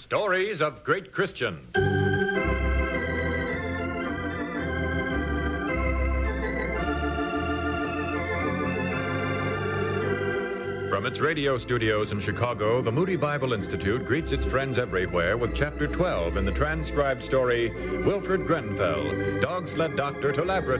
Stories of Great Christians. From its radio studios in Chicago, the Moody Bible Institute greets its friends everywhere with Chapter 12 in the transcribed story, Wilfred Grenfell, Dog Sled Doctor to Labrador.